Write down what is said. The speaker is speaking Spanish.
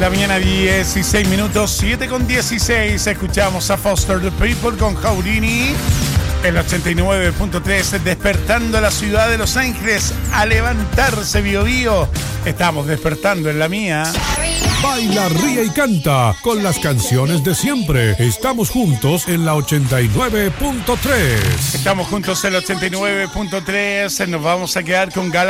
La mañana 16 minutos, 7:16. Escuchamos a Foster the People con Houdini. El 89.3, despertando la ciudad de Los Ángeles a levantarse, Bío Bío. Estamos despertando en la mía. Baila, ríe y canta con las canciones de siempre. Estamos juntos en la 89.3. Estamos juntos en la 89.3. Nos vamos a quedar con Gala.